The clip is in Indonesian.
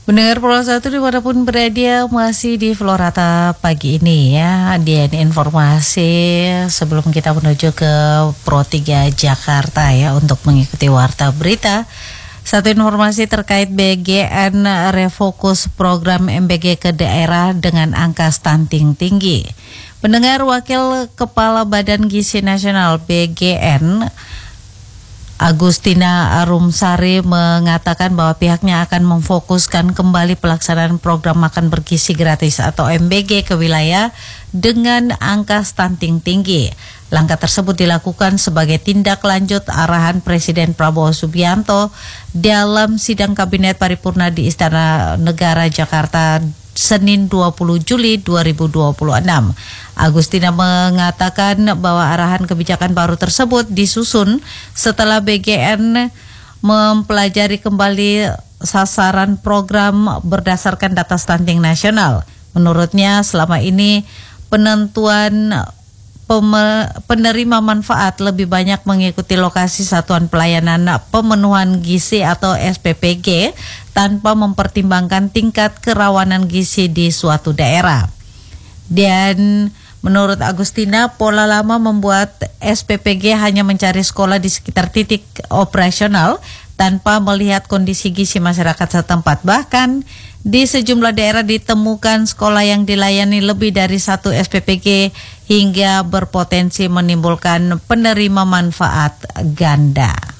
Pendengar Pulau Satu dimanapun berada, masih di Florata pagi ini ya. Dan informasi sebelum kita menuju ke Pro 3 Jakarta ya untuk mengikuti warta berita. Satu informasi terkait BGN refokus program MBG ke daerah dengan angka stunting tinggi. Pendengar, Wakil Kepala Badan Gizi Nasional BGN Agustina Arumsari mengatakan bahwa pihaknya akan memfokuskan kembali pelaksanaan program makan bergizi gratis atau MBG ke wilayah dengan angka stunting tinggi. Langkah tersebut dilakukan sebagai tindak lanjut arahan Presiden Prabowo Subianto dalam sidang Kabinet Paripurna di Istana Negara Jakarta Senin 20 Juli 2026. Agustina mengatakan bahwa arahan kebijakan baru tersebut disusun setelah BGN mempelajari kembali sasaran program berdasarkan data stunting nasional. Menurutnya selama ini penentuan penerima manfaat lebih banyak mengikuti lokasi Satuan Pelayanan Pemenuhan Gizi atau SPPG tanpa mempertimbangkan tingkat kerawanan gizi di suatu daerah. Dan menurut Agustina, pola lama membuat SPPG hanya mencari sekolah di sekitar titik operasional tanpa melihat kondisi gizi masyarakat setempat. Bahkan di sejumlah daerah ditemukan sekolah yang dilayani lebih dari satu SPPG hingga berpotensi menimbulkan penerima manfaat ganda.